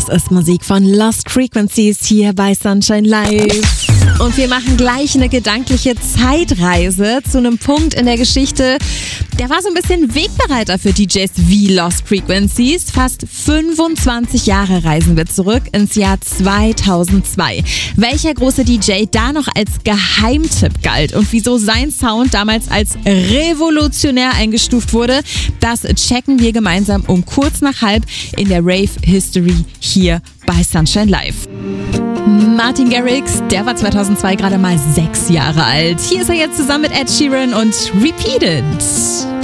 Das ist Musik von Lost Frequencies hier bei Sunshine Live. Und wir machen gleich eine gedankliche Zeitreise zu einem Punkt in der Geschichte, der war so ein bisschen Wegbereiter für DJs wie Lost Frequencies. Fast 25 Jahre reisen wir zurück ins Jahr 2002. Welcher große DJ da noch als Geheimtipp galt und wieso sein Sound damals als revolutionär eingestuft wurde, das checken wir gemeinsam um kurz nach halb in der Rave History hier bei Sunshine Live. Martin Garrix, der war 2002 gerade mal 6 Jahre alt. Hier ist er jetzt zusammen mit Ed Sheeran und Repeat It.